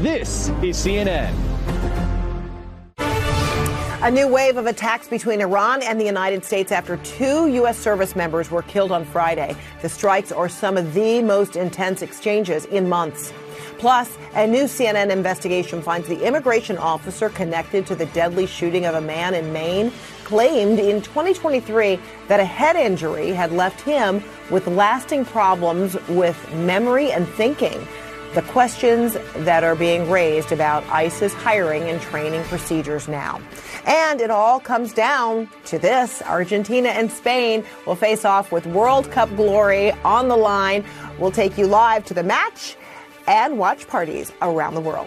This is CNN. A new wave of attacks between Iran and the United States after 2 U.S. service members were killed on Friday. The strikes are some of the most intense exchanges in months. Plus, a new CNN investigation finds the immigration officer connected to the deadly shooting of a man in Maine claimed in 2023 that a head injury had left him with lasting problems with memory and thinking. The questions that are being raised about ICE's hiring and training procedures now. And it all comes down to this. Argentina and Spain will face off with World Cup glory on the line. We'll take you live to the match and watch parties around the world.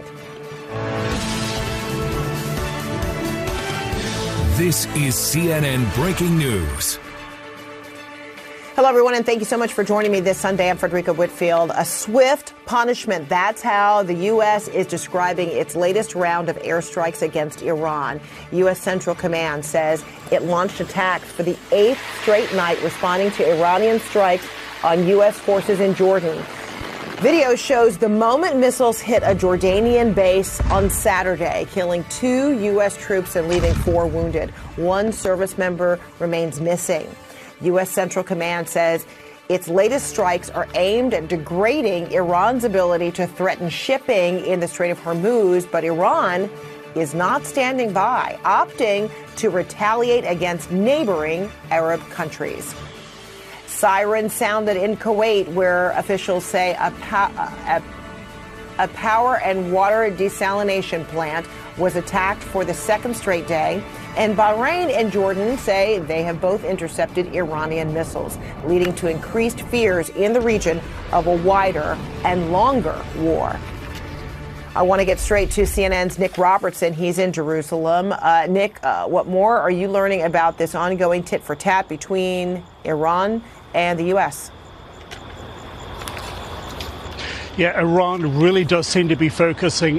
This is CNN Breaking News. Hello, everyone, and thank you so much for joining me this Sunday. I'm Frederica Whitfield. A swift punishment. That's how the U.S. is describing its latest round of airstrikes against Iran. U.S. Central Command says it launched attacks for the 8th straight night, responding to Iranian strikes on U.S. forces in Jordan. Video shows the moment missiles hit a Jordanian base on Saturday, killing 2 U.S. troops and leaving 4 wounded. 1 service member remains missing. U.S. Central Command says its latest strikes are aimed at degrading Iran's ability to threaten shipping in the Strait of Hormuz, but Iran is not standing by, opting to retaliate against neighboring Arab countries. Sirens sounded in Kuwait, where officials say a power and water desalination plant was attacked for the 2nd straight day. And Bahrain and Jordan say they have both intercepted Iranian missiles, leading to increased fears in the region of a wider and longer war. I want to get straight to CNN's Nick Robertson. He's in Jerusalem. Nick, what more are you learning about this ongoing tit-for-tat between Iran and the U.S.? Yeah, Iran really does seem to be focusing